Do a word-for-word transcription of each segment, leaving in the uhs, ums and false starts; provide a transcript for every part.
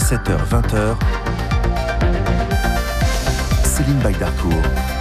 dix-sept heures vingt, Céline Baydarcourt.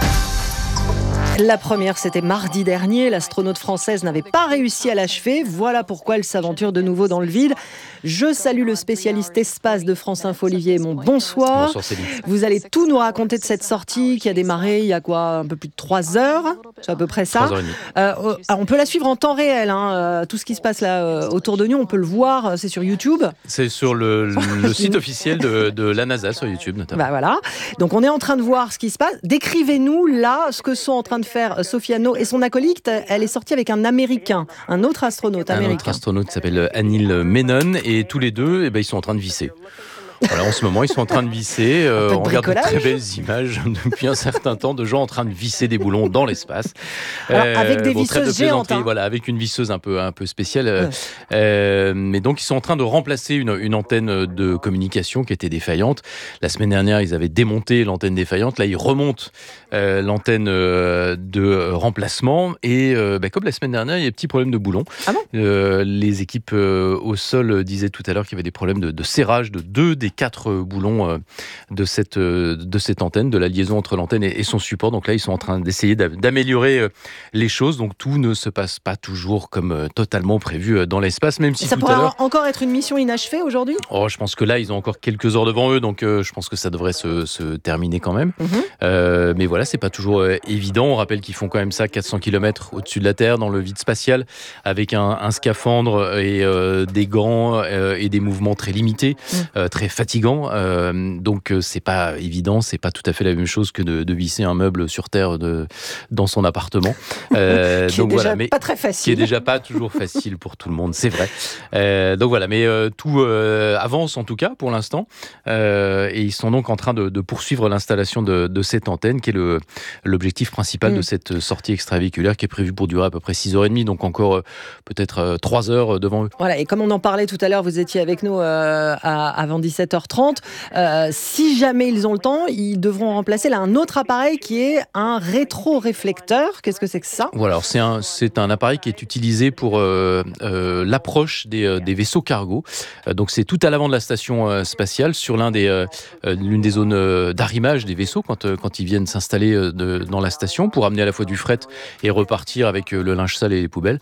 La première, c'était mardi dernier. L'astronaute française n'avait pas réussi à l'achever. Voilà pourquoi elle s'aventure de nouveau dans le vide. Je salue le spécialiste espace de France Info, Olivier Aymon. Bonsoir. Bonsoir Céline. Vous allez tout nous raconter de cette sortie qui a démarré il y a quoi, un peu plus de trois heures. C'est à peu près ça. trois heures Euh, on peut la suivre en temps réel. Hein. Tout ce qui se passe là euh, autour de nous, on peut le voir. C'est sur YouTube. C'est sur le, le site officiel de, de la NASA sur YouTube notamment. Bah voilà. Donc on est en train de voir ce qui se passe. Décrivez-nous là ce que sont en train de faire Sophia No et son acolyte. Elle est sortie avec un Américain, un autre astronaute américain. Un autre astronaute qui s'appelle Anil Menon et tous les deux, eh ben, ils sont en train de visser. Voilà, en ce moment, ils sont en train de visser. Euh, on regarde de très belles images depuis un certain temps de gens en train de visser des boulons dans l'espace. Alors, euh, avec des bon, visseuses de géantes. Hein. Voilà, avec une visseuse un peu, un peu spéciale. Ouais. Euh, mais donc, ils sont en train de remplacer une, une antenne de communication qui était défaillante. La semaine dernière, ils avaient démonté l'antenne défaillante. Là, ils remontent euh, l'antenne euh, de remplacement. Et euh, bah, comme la semaine dernière, il y a des petits problèmes de boulons. Ah bon euh, les équipes euh, au sol disaient tout à l'heure qu'il y avait des problèmes de, de serrage de deux des quatre boulons de cette, de cette antenne, de la liaison entre l'antenne et son support. Donc là, ils sont en train d'essayer d'améliorer les choses. Donc tout ne se passe pas toujours comme totalement prévu dans l'espace, même si ça tout pourrait à l'heure... encore être une mission inachevée aujourd'hui ? Oh, je pense que là, ils ont encore quelques heures devant eux, donc euh, je pense que ça devrait se, se terminer quand même. Mm-hmm. Euh, mais voilà, c'est pas toujours euh, évident. On rappelle qu'ils font quand même ça quatre cents kilomètres au-dessus de la Terre, dans le vide spatial, avec un, un scaphandre et euh, des gants euh, et des mouvements très limités, mm. euh, très fatigant, euh, donc euh, c'est pas évident, c'est pas tout à fait la même chose que de, de visser un meuble sur terre de, dans son appartement. Euh, qui donc est déjà voilà, mais pas très facile. Qui est déjà pas toujours facile pour tout le monde, c'est vrai. Euh, donc voilà, mais euh, tout euh, avance en tout cas pour l'instant, euh, et ils sont donc en train de, de poursuivre l'installation de, de cette antenne, qui est le, l'objectif principal mmh. de cette sortie extravéhiculaire, qui est prévue pour durer à peu près six heures trente, donc encore euh, peut-être euh, trois heures devant eux. Voilà, et comme on en parlait tout à l'heure, vous étiez avec nous euh, à, avant dix-sept heures trente. Euh, si jamais ils ont le temps, ils devront remplacer là, un autre appareil qui est un rétroréflecteur. Qu'est-ce que c'est que ça ? Voilà, alors c'est un, c'est un appareil qui est utilisé pour euh, euh, l'approche des, euh, des vaisseaux cargo. Euh, donc c'est tout à l'avant de la station euh, spatiale, sur l'un des, euh, l'une des zones euh, d'arrimage des vaisseaux quand, euh, quand ils viennent s'installer euh, de, dans la station pour amener à la fois du fret et repartir avec euh, le linge sale et les poubelles.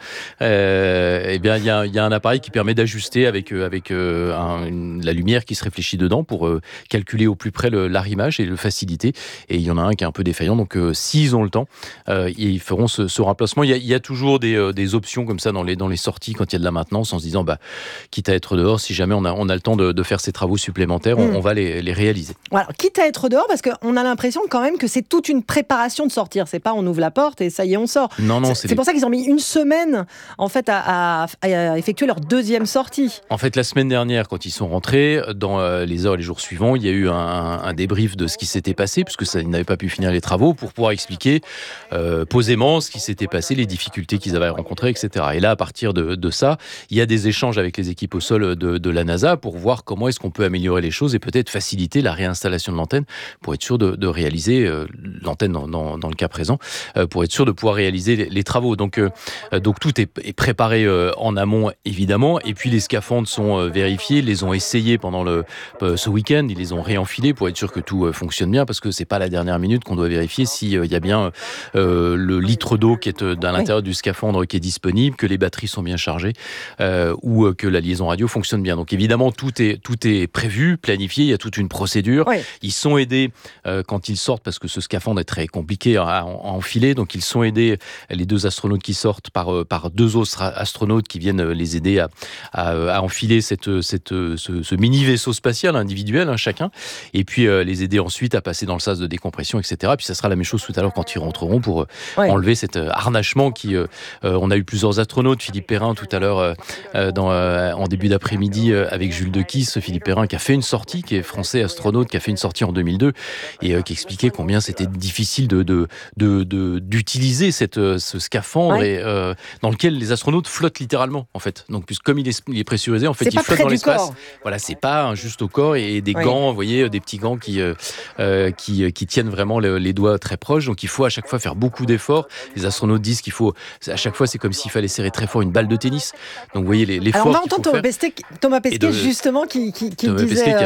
Euh, et bien il y a, y a un appareil qui permet d'ajuster avec, euh, avec euh, un, une, la lumière qui se réfléchit dedans pour euh, calculer au plus près le, l'arrimage et le faciliter. Et il y en a un qui est un peu défaillant, donc euh, s'ils ont le temps, euh, ils feront ce, ce remplacement. Il y, a, il y a toujours des, euh, des options comme ça dans les, dans les sorties quand il y a de la maintenance, en se disant, bah, quitte à être dehors, si jamais on a, on a le temps de, de faire ces travaux supplémentaires, on, mmh. on va les, les réaliser. Voilà, quitte à être dehors, parce qu'on a l'impression quand même que c'est toute une préparation de sortir. C'est pas on ouvre la porte et ça y est, on sort. Non, non, c'est, c'est, c'est les... pour ça qu'ils ont mis une semaine en fait, à, à, à effectuer leur deuxième sortie. En fait, la semaine dernière, quand ils sont rentrés, dans euh, les heures et les jours suivants, il y a eu un, un débrief de ce qui s'était passé, puisque ça, ils n'avaient pas pu finir les travaux, pour pouvoir expliquer euh, posément ce qui s'était passé, les difficultés qu'ils avaient rencontrées, et cetera. Et là, à partir de, de ça, il y a des échanges avec les équipes au sol de, de la NASA pour voir comment est-ce qu'on peut améliorer les choses et peut-être faciliter la réinstallation de l'antenne pour être sûr de, de réaliser, euh, l'antenne dans, dans, dans le cas présent, euh, pour être sûr de pouvoir réaliser les, les travaux. Donc, euh, donc tout est, est préparé euh, en amont, évidemment, et puis les scaphandres sont euh, vérifiés, les ont essayés pendant le, euh, ce week-end, ils les ont réenfilés pour être sûr que tout euh, fonctionne bien, parce que c'est pas la dernière minute qu'on doit vérifier s'il euh, y a bien euh, le litre d'eau qui est euh, à l'intérieur oui. du scaphandre qui est disponible, que les batteries sont bien chargées, euh, ou euh, que la liaison radio fonctionne bien. Donc évidemment, tout est, tout est prévu, planifié, il y a toute une procédure. Oui. Ils sont aidés euh, quand ils sortent, parce que ce scaphandre est très compliqué à, à enfiler, donc ils sont aidés, les deux astronautes qui sortent, par, euh, par deux autres astronautes qui viennent les aider à, à, à enfiler cette, cette, ce, ce mini-vaisseau spatial individuel, hein, chacun, et puis euh, les aider ensuite à passer dans le sas de décompression, et cetera. Puis ça sera la même chose tout à l'heure quand ils rentreront pour euh, ouais. enlever cet euh, harnachement qui... Euh, euh, on a eu plusieurs astronautes, Philippe Perrin tout à l'heure, euh, dans, euh, en début d'après-midi, euh, avec Jules Dequisse, Philippe Perrin qui a fait une sortie, qui est français astronaute, qui a fait une sortie en deux mille deux, et euh, qui expliquait combien c'était difficile de, de, de, de, d'utiliser cette, euh, ce scaphandre ouais. et, euh, dans lequel les astronautes flottent littéralement, en fait. Donc, puisque, comme il est, il est pressurisé, en fait, c'est il flotte dans l'espace. Corps. Voilà, c'est pas hein, juste au corps, et des oui. gants, vous voyez, des petits gants qui, euh, qui, qui tiennent vraiment le, les doigts très proches. Donc, il faut à chaque fois faire beaucoup d'efforts. Les astronautes disent qu'il faut, à chaque fois, c'est comme s'il fallait serrer très fort une balle de tennis. Donc, vous voyez, les, l'effort. Alors, on va entendre Thomas Pesquet, Thomas Pesquet de, justement, qui, qui, qui Thomas disait. Pesquet,